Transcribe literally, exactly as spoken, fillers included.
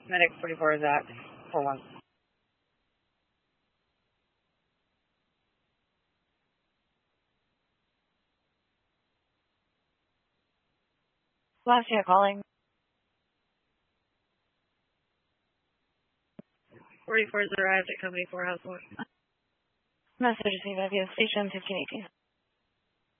Medic forty-four is at four one. Last year calling. forty-four is arrived at Company four House one. Message received via station fifteen eighteen.